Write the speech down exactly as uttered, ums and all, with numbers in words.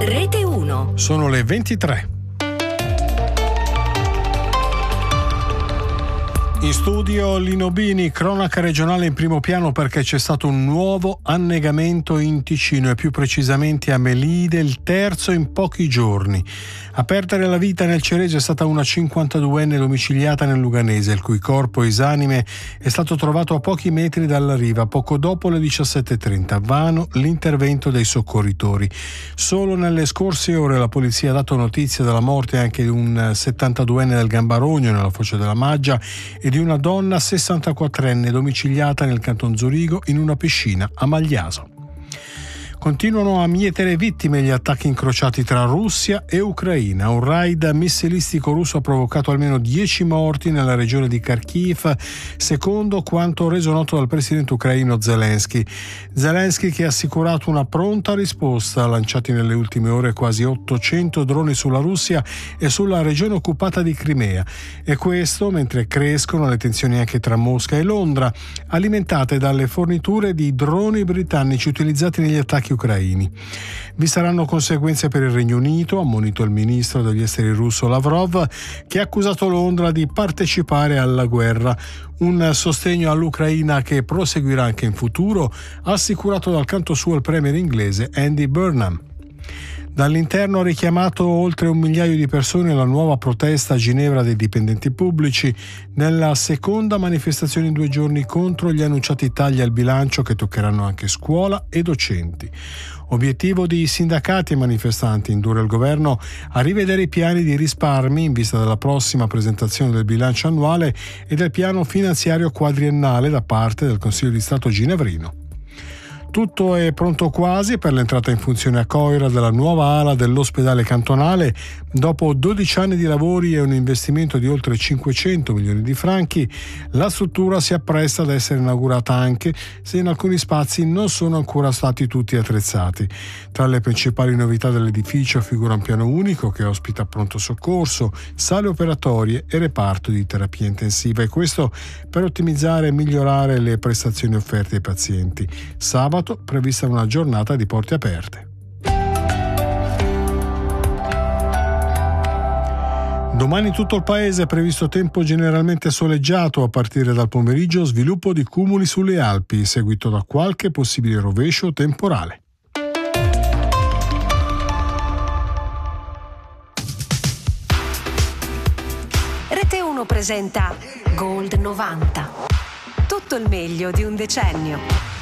Rete uno. Sono le ventitré. In studio Lino Bini, cronaca regionale in primo piano perché c'è stato un nuovo annegamento in Ticino e più precisamente a Melide, il terzo in pochi giorni. A perdere la vita nel Cereso è stata una cinquantaduenne domiciliata nel Luganese, il cui corpo esanime è stato trovato a pochi metri dalla riva, poco dopo le diciassette e trenta. Vano l'intervento dei soccorritori. Solo nelle scorse ore la polizia ha dato notizia della morte anche di un settantaduenne del Gambarogno, nella foce della Maggia, e di una donna sessantaquattrenne domiciliata nel canton Zurigo in una piscina a Magliaso. Continuano a mietere vittime gli attacchi incrociati tra Russia e Ucraina. Un raid missilistico russo ha provocato almeno dieci morti nella regione di Kharkiv, secondo quanto reso noto dal presidente ucraino Zelensky. Zelensky che ha assicurato una pronta risposta, lanciati nelle ultime ore quasi ottocento droni sulla Russia e sulla regione occupata di Crimea. E questo mentre crescono le tensioni anche tra Mosca e Londra, alimentate dalle forniture di droni britannici utilizzati negli attacchi ucraini. Vi saranno conseguenze per il Regno Unito, ha ammonito il ministro degli esteri russo Lavrov, che ha accusato Londra di partecipare alla guerra. Un sostegno all'Ucraina che proseguirà anche in futuro, assicurato dal canto suo il premier inglese Andy Burnham. Dall'interno ha richiamato oltre un migliaio di persone alla nuova protesta a Ginevra dei dipendenti pubblici, nella seconda manifestazione in due giorni contro gli annunciati tagli al bilancio che toccheranno anche scuola e docenti. Obiettivo di sindacati e manifestanti: indurre il governo a rivedere i piani di risparmi in vista della prossima presentazione del bilancio annuale e del piano finanziario quadriennale da parte del Consiglio di Stato ginevrino. Tutto è pronto quasi per l'entrata in funzione a Coira della nuova ala dell'ospedale cantonale. Dopo dodici anni di lavori e un investimento di oltre cinquecento milioni di franchi, la struttura si appresta ad essere inaugurata, anche se in alcuni spazi non sono ancora stati tutti attrezzati. Tra le principali novità dell'edificio figura un piano unico che ospita pronto soccorso, sale operatorie e reparto di terapia intensiva, e questo per ottimizzare e migliorare le prestazioni offerte ai pazienti. Sabato prevista una giornata di porte aperte. Domani in tutto il paese è previsto tempo generalmente soleggiato a partire dal pomeriggio, sviluppo di cumuli sulle Alpi, seguito da qualche possibile rovescio temporale. Rete uno presenta Gold novanta. Tutto il meglio di un decennio.